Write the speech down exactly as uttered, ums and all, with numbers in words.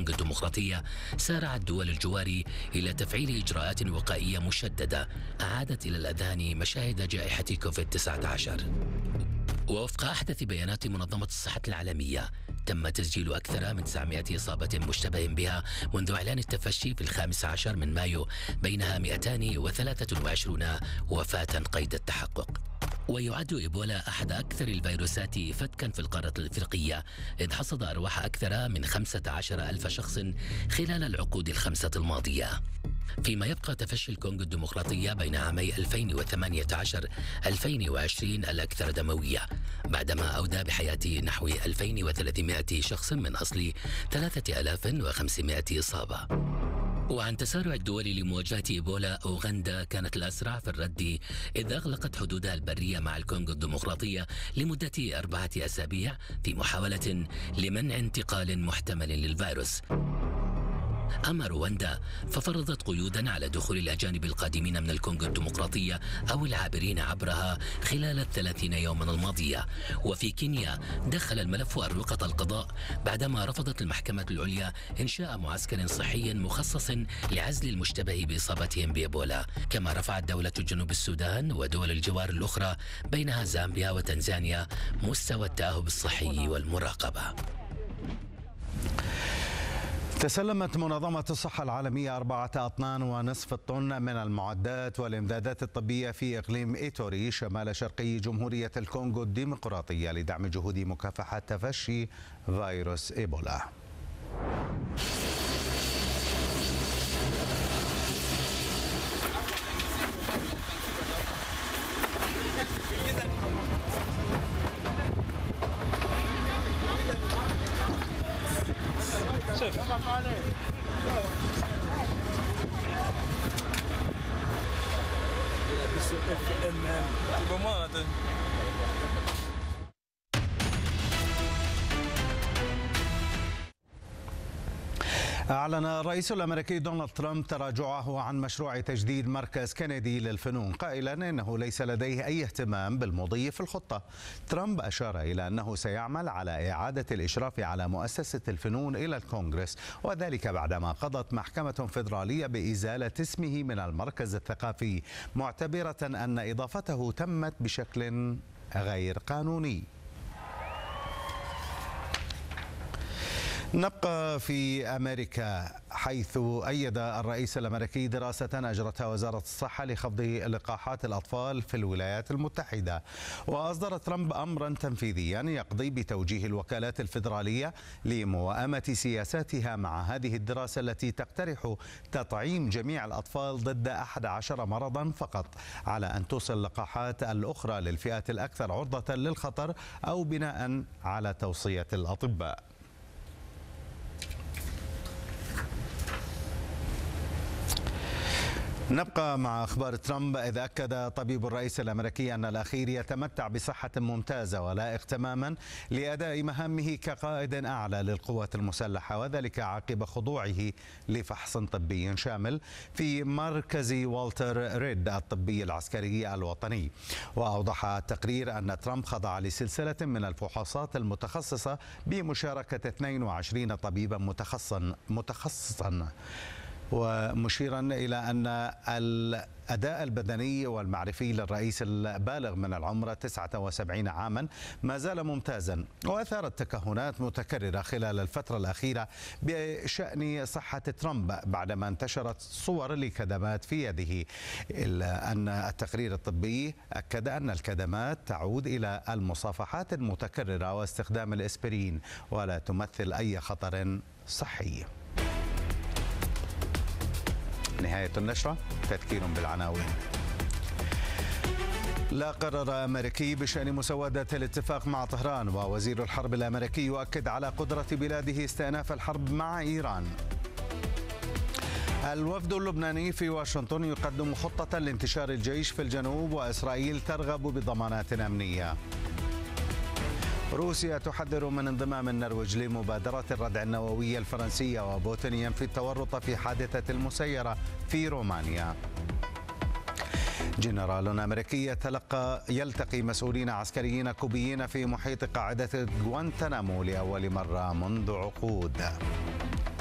الكونغو الديمقراطية، سارعت دول الجوار إلى تفعيل إجراءات وقائية مشددة أعادت إلى الأذهان مشاهد جائحة كوفيد تسعة عشر. ووفق أحدث بيانات منظمة الصحة العالمية، تم تسجيل أكثر من تسعمائة إصابة مشتبه بها منذ إعلان التفشي في الخامس عشر من مايو، بينها مئتين وثلاثة وعشرين وفاة قيد التحقق. ويعد إيبولا أحد أكثر الفيروسات فتكا في القارة الإفريقية، إذ حصد أرواح أكثر من خمسة عشر ألف شخص خلال العقود الخمسة الماضية. فيما يبقى تفشي الكونغو الديمقراطية بين عامي ألفين وثمانية عشر ألفين وعشرين الأكثر دموية، بعدما أودى بحياة نحو ألفين وثلاثمائة شخص من أصل ثلاثة آلاف وخمسمائة إصابة. وعن تسارع الدول لمواجهة إيبولا، أوغندا كانت الأسرع في الرد، إذ أغلقت حدودها البرية مع الكونغو الديمقراطية لمدة أربعة أسابيع في محاولة لمنع انتقال محتمل للفيروس. أما رواندا ففرضت قيودا على دخول الأجانب القادمين من الكونغو الديمقراطية أو العابرين عبرها خلال الثلاثين يوما الماضية. وفي كينيا دخل الملف أروقة القضاء بعدما رفضت المحكمة العليا إنشاء معسكر صحي مخصص لعزل المشتبه بإصابتهم بإيبولا. كما رفعت دولة جنوب السودان ودول الجوار الأخرى بينها زامبيا وتنزانيا مستوى التأهب الصحي والمراقبة. تسلمت منظمة الصحة العالمية أربعة أطنان ونصف الطن من المعدات والإمدادات الطبية في إقليم إيتوري شمال شرقي جمهورية الكونغو الديمقراطية لدعم جهود مكافحة تفشي فيروس إيبولا. أعلن الرئيس الأمريكي دونالد ترامب تراجعه عن مشروع تجديد مركز كندي للفنون، قائلا إنه ليس لديه أي اهتمام بالمضي في الخطة. ترامب أشار إلى أنه سيعمل على إعادة الإشراف على مؤسسة الفنون إلى الكونغرس، وذلك بعدما قضت محكمة فيدرالية بإزالة اسمه من المركز الثقافي، معتبرة أن إضافته تمت بشكل غير قانوني. نبقى في أمريكا، حيث أيد الرئيس الأمريكي دراسة أجرتها وزارة الصحة لخفض لقاحات الأطفال في الولايات المتحدة. وأصدر ترامب أمرا تنفيذيا يقضي بتوجيه الوكالات الفيدرالية لموائمة سياساتها مع هذه الدراسة التي تقترح تطعيم جميع الأطفال ضد أحد عشر مرضا فقط، على أن توصل اللقاحات الأخرى للفئات الأكثر عرضة للخطر أو بناء على توصية الأطباء. نبقى مع أخبار ترامب، إذ أكد طبيب الرئيس الأمريكي أن الأخير يتمتع بصحة ممتازة ولائق تماما لأداء مهامه كقائد أعلى للقوات المسلحة، وذلك عقب خضوعه لفحص طبي شامل في مركز والتر ريد الطبي العسكري الوطني. وأوضح التقرير أن ترامب خضع لسلسلة من الفحوصات المتخصصة بمشاركة اثنين وعشرين طبيبا متخصصا متخصصا ومشيرا إلى أن الأداء البدني والمعرفي للرئيس البالغ من العمر تسعة وسبعين عاما ما زال ممتازا. وأثارت تكهنات متكررة خلال الفترة الأخيرة بشأن صحة ترامب بعدما انتشرت صور لكدمات في يده، إلا أن التقرير الطبي أكد أن الكدمات تعود إلى المصافحات المتكررة واستخدام الإسبرين ولا تمثل أي خطر صحي. نهاية النشرة، تذكير بالعناوين. لا قرار أمريكي بشأن مسودة الاتفاق مع طهران، ووزير الحرب الأمريكي يؤكد على قدرة بلاده استئناف الحرب مع إيران. الوفد اللبناني في واشنطن يقدم خطة لانتشار الجيش في الجنوب، وإسرائيل ترغب بضمانات أمنية. روسيا تحذر من انضمام النرويج لمبادرة الردع النووية الفرنسية، وبوتين ينفي التورط في حادثة المسيرة في رومانيا. جنرال أمريكي يتلقى يلتقي مسؤولين عسكريين كوبيين في محيط قاعدة غوانتنامو لأول مرة منذ عقود.